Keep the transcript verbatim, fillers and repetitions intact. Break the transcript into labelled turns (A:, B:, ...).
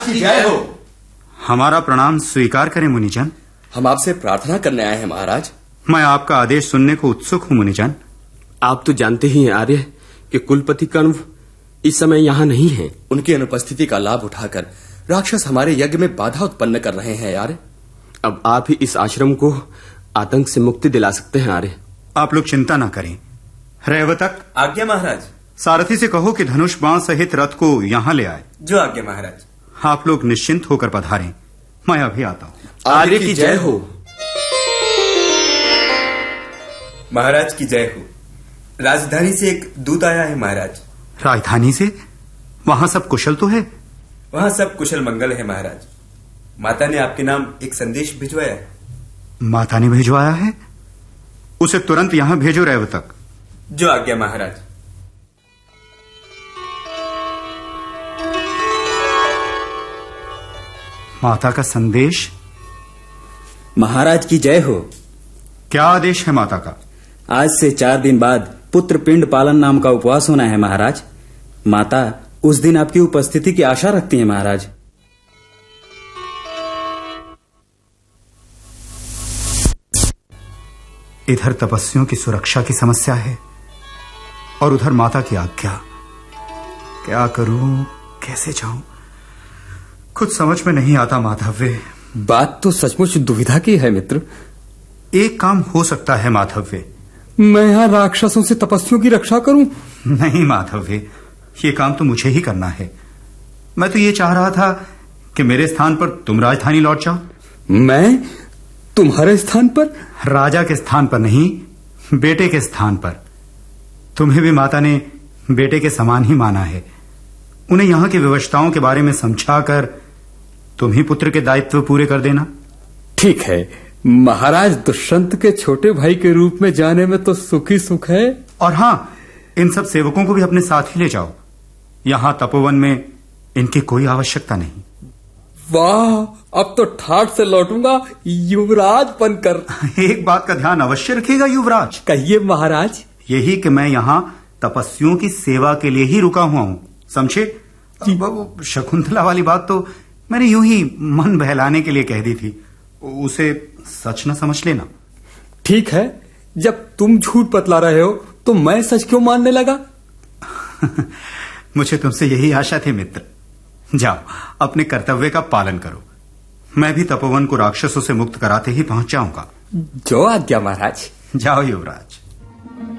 A: जय हो।
B: हमारा प्रणाम स्वीकार करें मुनिजन।
A: हम आपसे प्रार्थना करने आए हैं महाराज।
B: मैं आपका आदेश सुनने को उत्सुक हूँ मुनिजन।
C: आप तो जानते ही हैं आर्य कि कुलपति कण्व इस समय यहाँ नहीं हैं।
A: उनकी अनुपस्थिति का लाभ उठाकर राक्षस हमारे यज्ञ में बाधा उत्पन्न कर रहे हैं आर्य।
C: अब आप ही इस आश्रम को आतंक से मुक्ति दिला सकते हैं आर्य।
B: आप लोग चिंता न करें। रैवतक।
D: आज्ञा महाराज।
B: सारथी से कहो कि धनुष बाण सहित रथ को यहाँ ले आए।
D: जो आज्ञा महाराज।
B: आप लोग निश्चिंत होकर पधारें, मैं अभी आता हूँ।
C: आर्य की जय हो।
D: महाराज की जय हो। राजधानी से एक दूत आया है महाराज।
B: राजधानी से? वहाँ सब कुशल तो है?
D: वहाँ सब कुशल मंगल है महाराज। माता ने आपके नाम एक संदेश भिजवाया है।
B: माता ने भिजवाया है? उसे तुरंत यहाँ भेजो रैवतक।
D: जो आज्ञा महाराज।
B: माता का संदेश।
E: महाराज की जय हो।
B: क्या आदेश है माता का?
E: आज से चार दिन बाद पुत्र पिंड पालन नाम का उपवास होना है महाराज। माता उस दिन आपकी उपस्थिति की आशा रखती हैं महाराज।
B: इधर तपस्वियों की सुरक्षा की समस्या है और उधर माता की आज्ञा। क्या करूं, कैसे जाऊं, कुछ समझ में नहीं आता माधव्य।
C: बात तो सचमुच दुविधा की है मित्र।
B: एक काम हो सकता है माधव्य।
C: मैं यहाँ राक्षसों से तपस्वियों की रक्षा करूं?
B: नहीं माधव्य, ये काम तो मुझे ही करना है। मैं तो ये चाह रहा था कि मेरे स्थान पर तुम राजधानी लौट जाओ।
C: मैं तुम्हारे स्थान पर?
B: राजा के स्थान पर नहीं, बेटे के स्थान पर। तुम्हें भी माता ने बेटे के समान ही माना है। उन्हें यहाँ की व्यवस्थाओं के बारे में समझाकर तुम ही पुत्र के दायित्व पूरे कर देना।
C: ठीक है महाराज, दुष्यंत के छोटे भाई के रूप में जाने में तो सुख ही सुख है।
B: और हाँ, इन सब सेवकों को भी अपने साथ ही ले जाओ। यहाँ तपोवन में इनकी कोई आवश्यकता नहीं।
C: वाह, अब तो ठाठ से लौटूंगा युवराज बनकर।
B: एक बात का ध्यान अवश्य रखिएगा युवराज।
C: कहिए महाराज।
B: यही कि मैं यहाँ तपस्वियों की सेवा के लिए ही रुका हुआ हूँ, समझे? शकुंतला वाली बात तो मैंने यूं ही मन बहलाने के लिए कह दी थी, उसे सच न समझ लेना।
C: ठीक है, जब तुम झूठ बतला रहे हो तो मैं सच क्यों मानने लगा?
B: मुझे तुमसे यही आशा थी मित्र। जाओ, अपने कर्तव्य का पालन करो। मैं भी तपोवन को राक्षसों से मुक्त कराते ही पहुंच जाऊंगा।
C: जो आज्ञा महाराज।
B: जाओ युवराज।